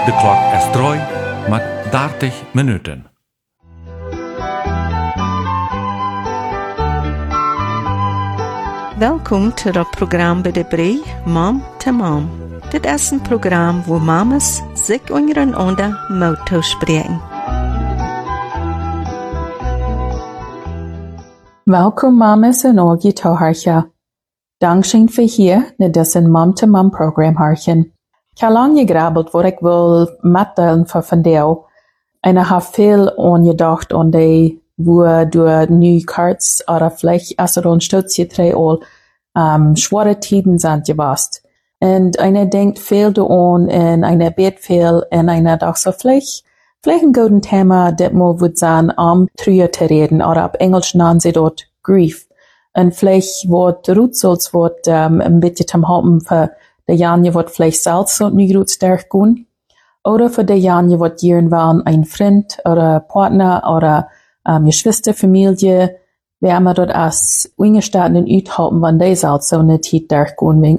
De klok is 3 met 30 minuten. Welkom to het programma bij de Bree, Mom to Mom. Dit is een programma waar mamas zich ondereinander mouth spreken. Welkom mamas en al je toehartje. Dankzij voor hier naar deze Mom to Mom program hartje. Ik heb lang gegrabbeld wat ik wil metdelen voor vandaag. En ik heb veel aangedacht aan die wo du nu karts oder vielleicht als er uns stutzt je drei all schwere Tiden sind gewast. Und einer denkt viel daran und einer bet viel und einer dacht so vielleicht ein guten Thema, das mal wird sein, Trühe zu reden, oder auf Englisch nennen sie dort Grief. Und vielleicht wird Rutzels wird ein bisschen zum Haupten für die Janje wird vielleicht selbst so nicht gut stark gehen. Oder für die Janje wird irgendwann ein Freund oder Partner oder Geschwister, Familie, wir haben dort als Ungestaten und Uthalten, wenn die selbst so eine Zeit durchgehen. Wegen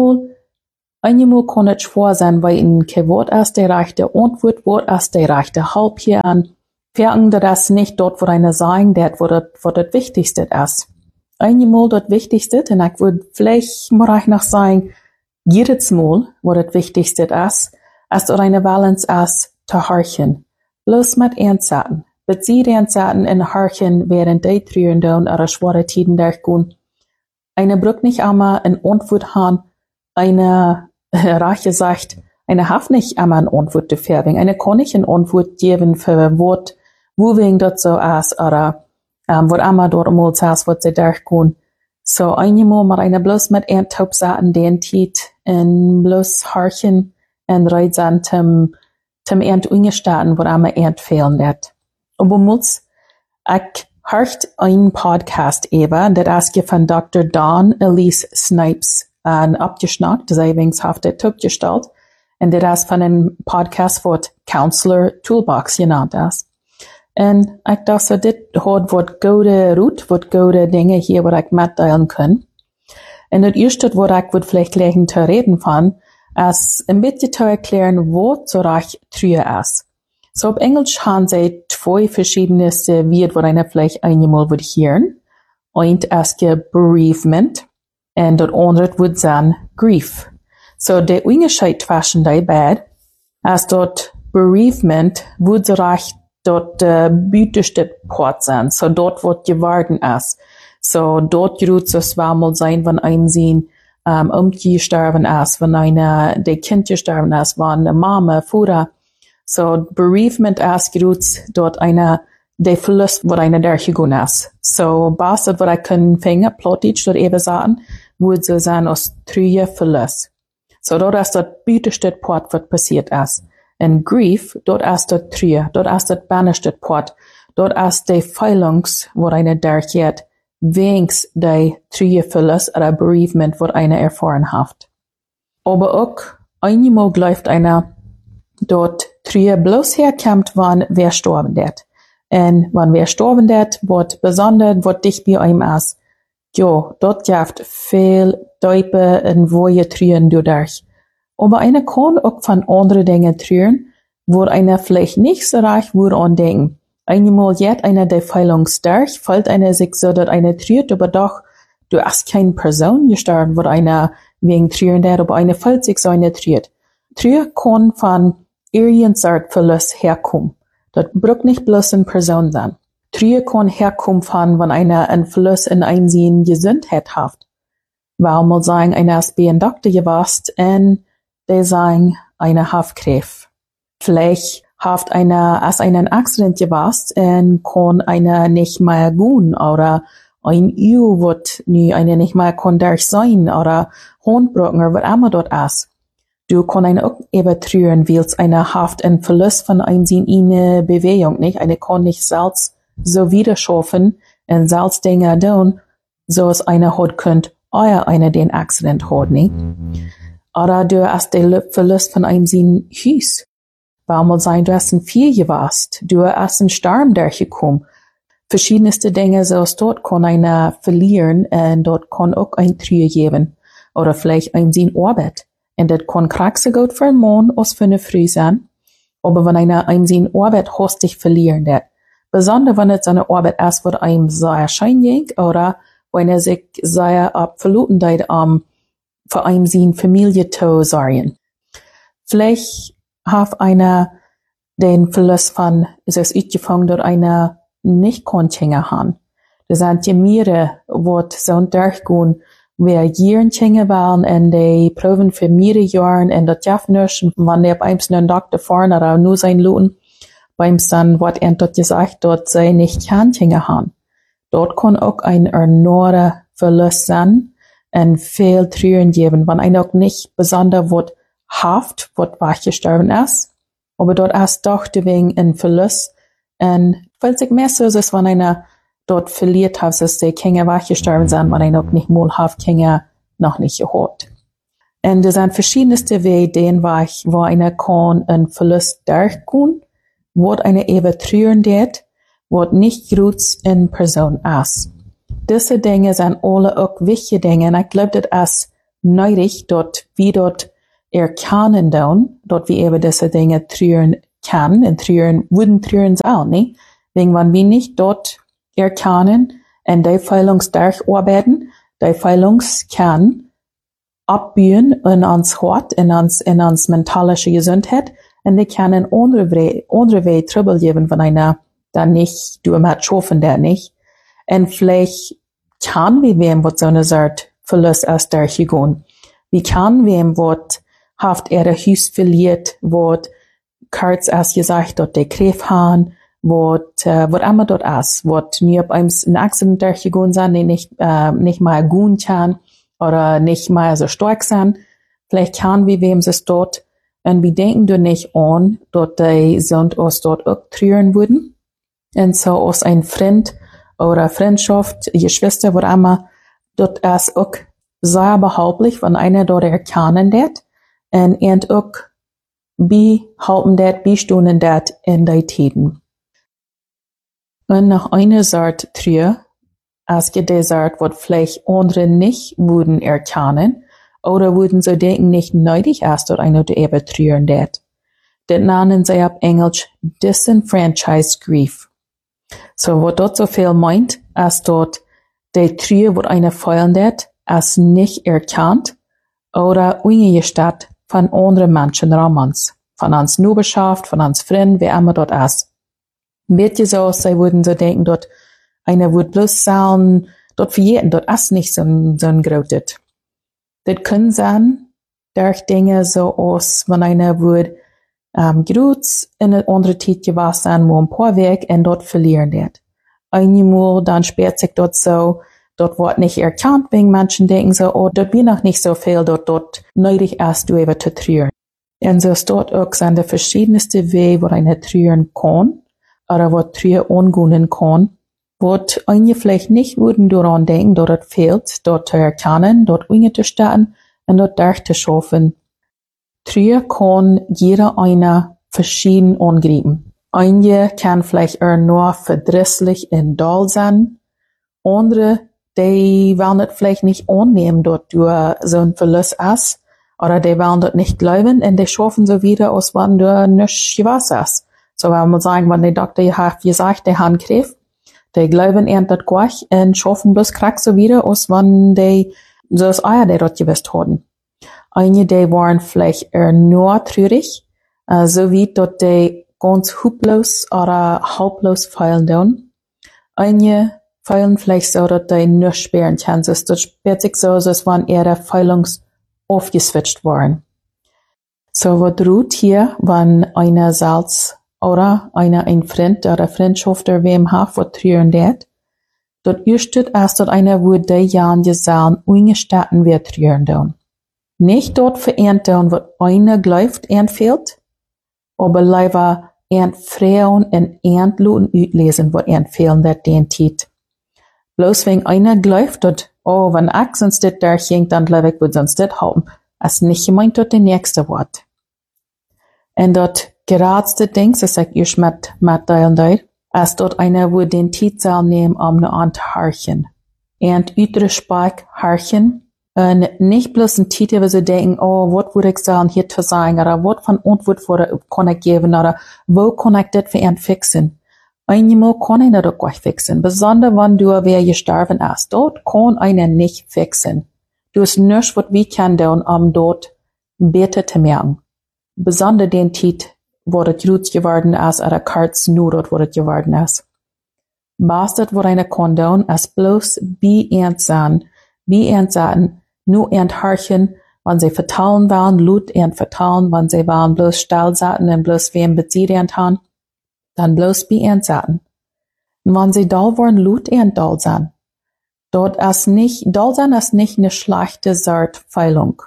einmal kann es schwer sein, weil in kein Wort ist der rechte Antwort, Wort ist der rechte Halb hier an. Verlangen das nicht dort, wo einer sagen, wo das Wichtigste ist. Einmal das Wichtigste, und ich würde vielleicht mal noch sagen, jedes Mal, wo das Wichtigste ist dort eine Balance ist, zu horchen. Bloß mit Ernstsachen. Bezieht Ernstsachen in Horchen, während die Trüren down oder schwere Tiden durchgehen. Eine braucht nicht einmal ein Antwort haben, eine Reiche sagt, eine hat nicht einmal eine Antwort zu färben. Eine kann nicht eine Antwort geben für Wort, wo wegen dort so ist, oder was einmal dort einmal sagt, was sie durchgehen. So einmal mit einer bloß mit Erntaubsaten den Tiet und bloß Horchen und Reitsaten zum Ernt ungestaten, wo einmal Ernt fehlen wird. Aber muss, ich hört einen Podcast eben, das ist von Dr. Dawn Elise Snipes abgeschnackt, das übrigens auf der Tub gestellt, und das ist von einem Podcast, wird Counselor Toolbox genannt ist. Und ich dachte so, das hat was gute Route, was gute Dinge hier, was ich mitteilen kann. Und das erste, was ich würde vielleicht gleich zu reden von, ist ein bisschen zu erklären, wo so reich Trühe ist. So auf Englisch haben sie zwei verschiedene Wörter, wo einer vielleicht einmal wird hören. Eins ist Bereavement und das andere wird sein Grief. So der Unterschied zwischen die beiden ist dort Bereavement wird so reich dort büteste Part sein. So dort wird geworden ist. So dort wird so zweimal sein, wenn ein sie gestorben ist, wenn einer der Kind gestorben ist, wenn eine Mama, Vater. So, Bereavement ist gerührt dort der Verlust, wo einer durchgegangen ist. So, was ich können finden, plötzlich dort eben sagen, würde so sein aus Trühe Verlust. So, dort ist das büteste Part, was passiert ist. Und Grief, dort ist das Trühe, dort ist das bannischte Part, dort ist die Feilungs, wo einer durchgeht, wenigstens die Trühe Verlust oder Bereavement, wo einer erfahren hat. Aber auch, einmal läuft einer dort Trühe bloß herkommt, wann wer sterben wird. Und wann wer sterben wird, wird besonders, wird dich bei ihm ist. Jo, dort gibt viel Däupe und woje Trühen durch. Aber einer kann auch von anderen Dingen trühen, wo einer vielleicht nicht so reich würde an denken. Einmal jet einer der Feilungs durch, fällt einer sich so, dass einer trüht, aber doch, du hast keine Person gestorben, wo einer wegen Trühen der, aber einer fällt sich so einer trüht. Trühe kann von irgendeiner Art Verlust herkommen. Das braucht nicht bloß eine Person sein. Trühe kann herkommen von, wenn einer einen Verlust in Einsehen Gesundheit hat. Weil mal sagen, einer ist bei einem Doktor gewesen und die sagen, einer hat Krebs. Vielleicht hat einer, als einer ein Accident gewesen und kann einer nicht mehr gehen oder ein Ehe wird nie einer nicht mehr kann durch sein oder Handbrücken oder was immer dort ist. Du kannst eine auch eben trüren, weil es eine Haft und Verlust von einem sind in eine Bewegung, nicht? Eine kann nicht selbst so wieder schaffen und selbst Dinge tun, so es einer hat könnt, euer einer den Accident hat, nicht? Oder du hast den Verlust von einem sein Haus. Weil mal sein, du hast ein Vieh gewasst, du hast einen Sturm durchgekommen. Verschiedenste Dinge, so es dort kann einer verlieren und dort kann auch ein Trühe geben. Oder vielleicht ein sein Arbeit. Und das kann kraxig gut für einen Mann als für eine Frau sein. Aber wenn einer einem seine Arbeit hastig verlieren wird, besonders wenn es eine Arbeit ist, wo einem sehr schein ging, oder wenn sich sehr verluten deit, für einem seine Familie zu sorgen. Vielleicht hat einer den Verlust von sich uitgefangen, dass einer nicht konntingen haben. Das sind die mehrere, wo so durchgehen, wir Jahren tingen waren, und die proben für mehrere Jahre, und das jaft nicht, und wenn der beim einen Doktor fahren, oder nur sein Luten, beim dann wird dort gesagt, dort sei nicht kann tingen haben. Dort kann auch ein enormer Verlust sein, und viel Trüren geben, wenn einer auch nicht besonders wird haft, wird weggestorben ist, aber dort ist doch wegen ein Verlust, und weil sich mehr so ist, wenn einer dort verliert hat, dass die Kinder weggestorben sind, wenn einer auch nicht mal haft Kinder noch nicht gehört. Und es sind verschiedenste Wege, wo einer kann einen Verlust durchgehen, wo einer eben trüren wird, wo nicht gut in Person ist. Diese Dinge sind alle auch wichtige Dinge, und ich glaube, das ist nötig, dort erkennen, dort wie eben diese Dinge trüren kann, und würden trüren sein, nicht? Wegen wenn wir nicht dort erkennen, und die Feilungs durcharbeiten, die Feilungs kann abbühen in uns Hort, in uns mentalische Gesundheit, und die kann ein andere Weg Trouble geben, wenn einer dann nicht, du hat schaffen der nicht. Und vielleicht kann wir wem, was so eine Art Verlust aus durchgehen. Wie kann wem, was haft er Hus verliert, was kurz als gesagt, dort die Kräf haben, was immer dort ist, was nie auf einem ein Accident durchgegangen sind, die nicht mal gut kann, oder nicht mal so stark sind. Vielleicht kann wir wem es dort, und wir denken da nicht an, dort die sind uns dort auch trüren würden. Und so aus ein Freund oder Freundschaft, Geschwister, was immer, dort ist auch sehr behauptlich, wenn einer dort erkennen wird, und auch behalten dat, bestunden dat in die Tiden. Und nach einer Sort Trühe, als die Sort, was vielleicht andere nicht würden erkennen, oder würden so denken, nicht nötig ist, dort einer zu eben trüren dat. Das nennen sie auf Englisch disenfranchised grief. So, was dort so viel meint, als dort die Trühe, was einer feiern dat, als nicht erkannt, oder ungestatt von anderen Menschen Ramans, von uns Nubeschaft, von uns Freunden, wer immer dort ist. Wird je so, sie würden so denken, dort einer wird bloß sagen, dort für jeden, dort ist nicht so ein Grotet. Das können sein, durch Dinge so aus, wenn einer wird, grüß in eine andere Zeit gewesen sein, wo ein paar Weg und dort verlieren wird. Einmal, dann später sich dort so, dort wird nicht erkannt, wegen Menschen denken so, oh, dort bin noch nicht so viel, dort nötig ist, du eben zu trüren. Und so ist dort auch sind die verschiedenste Wege, wo einer trüren kann, oder wo Trühe angehen kann, wo einige vielleicht nicht würden daran denken, dort fehlt, dort zu erkennen, dort zu starten und dort durchzuschaffen. Trühe kann jeder einer verschieden angreifen. Einige kann vielleicht nur verdrießlich und doll sein, andere, die wollen das vielleicht nicht annehmen, dort du so ein Verlust ist, oder die wollen das nicht glauben, und die schaffen so wieder, aus wenn du nicht gewusst hast. So, wenn man sagen, wenn die Doktor hat gesagt, die haben Krebs, die glauben das gleich, und schaffen bloß krank so wieder, aus wenn die so das Eier, die dort gewusst haben. Einige, die waren vielleicht nur traurig, so wie dort die ganz huplos oder halblos feilen down. Einige feilen vielleicht so, dass die nur sperren können. Das spürt sich so, als wenn ihre Feilungs aufgeswitcht waren. So, was droht hier, wenn einer Salz oder ein Freund oder Freundschaft oder wem hat, was trüren wird, dort üstet erst, dass einer würde die Jahren gesagt, ungestatten wird trüren down. Nicht dort verernten, was einer glaubt, fehlt, aber leider Frauen und Luten utlesen, was fehlen, dat den Tit. Bloß wenn einer glaubt, dass, oh, wenn ich sonst das durchging, dann glaube ich, würde sonst das haben. Als nicht gemeint, dort der nächste Wort. Und dort geradste Dings, das sag ich mit teilen dort, als dort einer würde den Titel nehmen, um nur an zu harchen. Und ütre Speik harchen, Und nicht bloß ein Titel, wo sie denken, oh, was würde ich sagen, hier zu sein, oder was von uns kann ich geben, oder wo kann ich das für ihn fixen? Einmal kann ich das auch nicht fixen, besonders wenn du wer gestorben ist. Dort kann einer nicht fixen. Du hast nichts, was wir können tun, dort besser zu merken. Besonders den Titel, wo das gut geworden ist, oder kurz nur dort, wo das geworden ist. Was das, was einer kann tun, ist bloß bei sein, nur enthorchen, wenn sie vertrauen waren, laut vertrauen, wenn sie waren bloß still saßen und bloß wem beziehend haben, dann bloß bei saßen. Und wenn sie doll waren, laut doll sein. Doll sein ist nicht eine schlechte Feilung.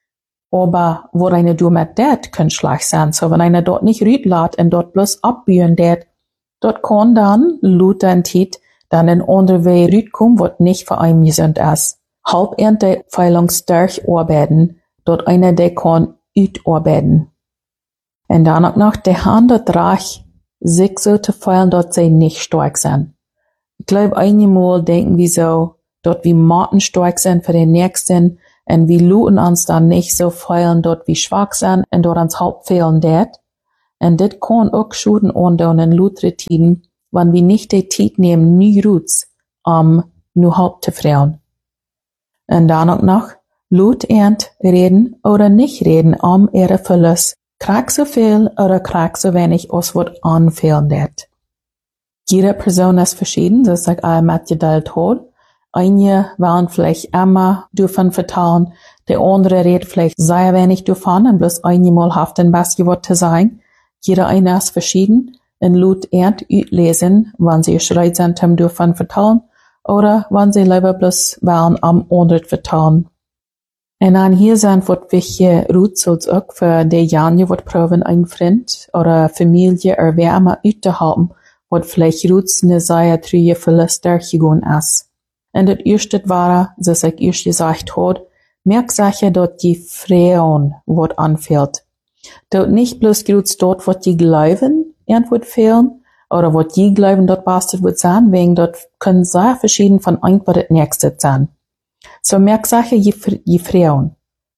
Aber wo eine du mit det kann schlecht sein, so wenn einer dort nicht rüt lässt und dort bloß abbühen det, dort kann dann, laut den Tit, dann ein anderer Weg rüt kommen, was nicht für einen gesund ist. Halb die Feilung stark arbeiten, dort einer, der kann arbeiten. Und dann auch noch, der Hand dort reich, sich so zu feilen, dort sie nicht stark sind. Ich glaube, einmal denken wir so, dort wie Martin stark sind für den Nächsten, und wir luten uns dann nicht so feilen, dort wie schwach sind, und dort uns halb fehlen det. Und das kann auch Schuden andauern in lutere Tiden, wenn wir nicht die Zeit nehmen, nie Roots, nur halb zu frauen. Und dann auch noch, laut reden oder nicht reden, ihre Verlust. Krieg so viel oder krieg so wenig, als wird anfehlen det. Jede Person ist verschieden, das ist auch mit geteilt hat. Einige wollen vielleicht immer davon vertrauen, der andere redet vielleicht sehr wenig davon und bloß einmal haft ein bisschen was zu sagen. Jeder eine ist verschieden und laut lesen, wann sie schreit sind, davon vertrauen oder wann sie lieber bloß wollen am anderen vertrauen. Und dann hier sind was wichtige Rutschels auch für die Jahre, was proben ein Freund oder Familie oder wer immer auszuhalten, was vielleicht Rutsch eine sehr trüge Verlust durchgegangen ist. Und das erste war, dass ich erst gesagt habe, merk sicher, dort die Frauen, was anfällt. Dort nicht bloß gerutzt dort, was die glauben, irgendwo fehlen, oder was die glauben, dort bastet wird sein, wegen dort können sehr verschieden von ein, was das nächste sein. So merk sicher, die Frauen.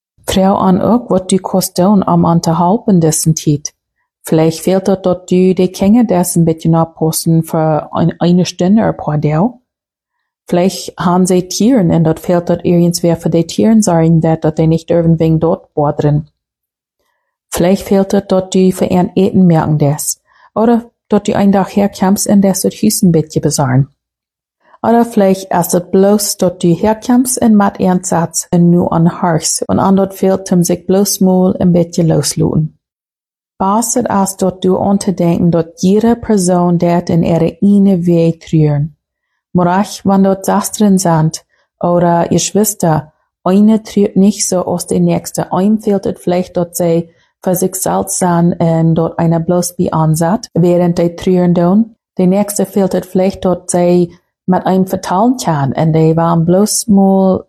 Frauen auch, was die kosten am Unterhalten dessen Zeit. Vielleicht fehlt dort die Kinder, das ein bisschen abposten für eine Stunde oder ein paar Tage. Vielleicht haben sie Tieren und dort fehlt dort irgendwer für die Tieren sagen, dass die nicht dürfen wegen dort bodern. Vielleicht fehlt dort die für ihren Eten merken das. Oder dort die ein Tag herkommst und das dort Hüsenbettchen besorgen. Oder vielleicht ist es bloß dort die herkommst und mit ihren Satz und nur an Hars und an dort fehlt sich bloß mal ein bisschen losluten. Bastet es dort du unterdenken, dort jede Person dort in ihre eine Weg trüren. Morach, wenn dort Sastren sind, oder ihr Schwester, eine trürt nicht so aus der nächste. Ein fehlt es vielleicht dort sie für sich selbst sind und dort einer bloß wie ansat, während die trüren tun. Der nächste fehlt es vielleicht dort sie mit einem vertrauen kann und die waren bloß mal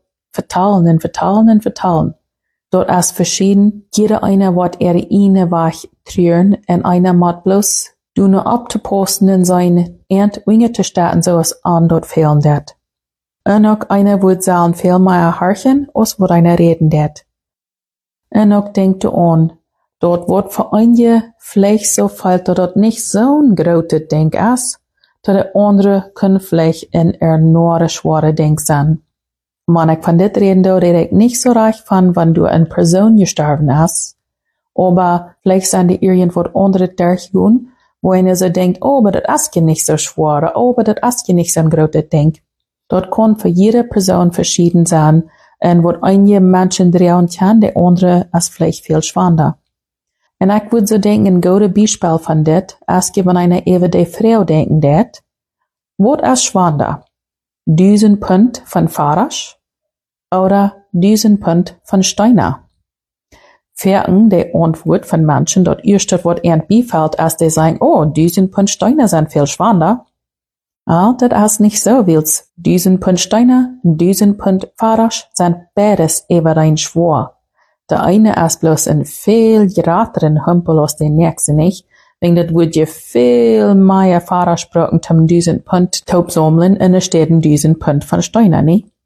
vertrauen. Dort ist verschieden. Jeder einer wird ihre eine wach trüren und einer macht bloß du nur abzuposten in seine Winge zu starten, so es an dort fehlen det. Und auch einer wird sagen, viel mehr horchen, als wird einer reden det. Und auch denkt du an, dort wird für einige vielleicht so fällt dort nicht so ein großes Denk ist, dass der andere können vielleicht in nur schwere Denk sein. Wenn ich von dit reden, da rede ich nicht so reich von, wenn du eine Person gestorben hast, aber vielleicht sind die irgendwo andere durchgegangen, wo einer so denkt, oh, aber das ist ja nicht so schwer, oh, aber das ist ja nicht so ein großes Ding. Dort kann für jede Person verschieden sein, und wo einige Menschen drehen kann, der andere ist vielleicht viel schwerer. Und ich würde so denken, ein gutes Beispiel von das, als wenn einer über die Frau denken det, was ist schwerer? 1000 Pfund von Farasch oder 1000 Pfund von Steiner? Verken die Antwort von Menschen dort erst wird bifällt, als die sagen, oh, 1000 Pfund Steiner sind viel schwerer. Ah, das ist nicht so, weil 1000 Pfund Steiner und 1000 Pfund Farasch sind beides eberein schwer. Der eine ist bloß ein viel gerateren Hümpel als der nächste nicht, wegen das wird je viel mehr Farasch brauchen, 1000 Pfund Taub sammeln, und es steht 1000 Pfund von Steiner, nicht?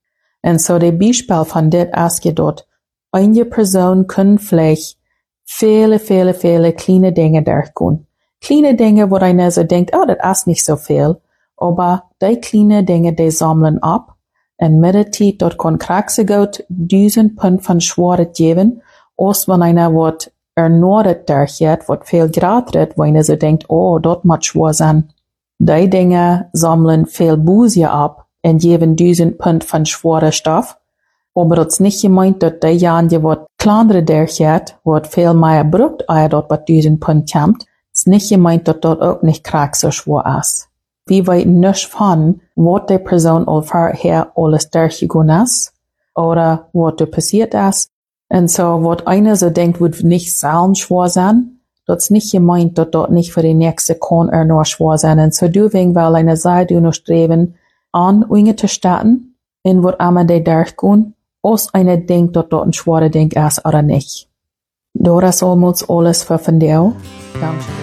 En so de Beispiel van dit is je dat eine Person kann vielleicht viele kleine Dinge durchgehen. Kleine Dinge, wo einer so denkt, oh, das ist nicht so viel. Aber die kleine Dinge, die sammeln ab. En mit der Zeit, dort kann kraxe gut 1000 Pfund von Schwaret geben, als wenn einer wat ernordet durchgeht, wat viel gratis, wo einer so denkt, oh, dort muss schwer sein. Die Dinge sammeln viel Buße ab und geben 1000 Pfund von schwerer Stoff. Aber das ist nicht gemeint, dass die Jahre, wat kleinere durchgeht, wat viel mehr braucht, als dort was 1000 Pfund kommt, ist nicht gemeint, dass dort auch nicht krass so schwer ist. Wir wissen nicht von, was die Person vorher alles durchgegangen ist, oder was da passiert ist. Und so, was einer so denkt, wird nicht so schwer sein, das ist nicht gemeint, dass dort nicht für die nächste kann noch schwer sein. Und so, du wegen, weil einer sei, du noch streben, an Dinge zu starten, in was immer die durchgehen, als einer denkt, dass dort ein schwerer Ding ist oder nicht. Das ist alles für von dir. Danke.